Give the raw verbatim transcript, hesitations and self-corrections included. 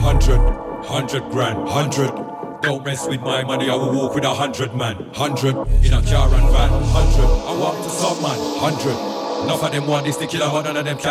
hundred, hundred grand, hundred. Don't mess with my money, I will walk with a hundred man. Hundred in a car and van, hundred. I walk to some man, hundred. Enough of them want this to kill a hundred of them can